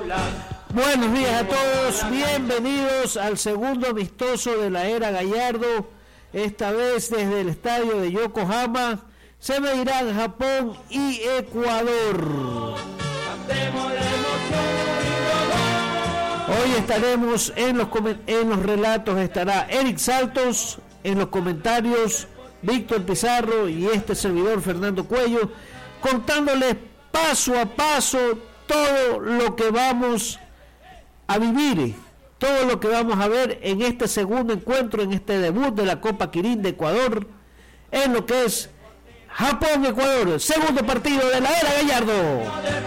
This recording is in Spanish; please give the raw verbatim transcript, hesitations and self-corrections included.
Buenos días a todos, bienvenidos al segundo amistoso de la era Gallardo, esta vez desde el estadio de Yokohama. Se medirán Japón y Ecuador. Hoy estaremos en los, en los relatos, estará Eric Saltos, en los comentarios Víctor Pizarro y este servidor Fernando Cuello, contándoles paso a paso todo lo que vamos a vivir, todo lo que vamos a ver en este segundo encuentro, en este debut de la Copa Quirín de Ecuador, en lo que es Japón-Ecuador, segundo partido de la era Gallardo.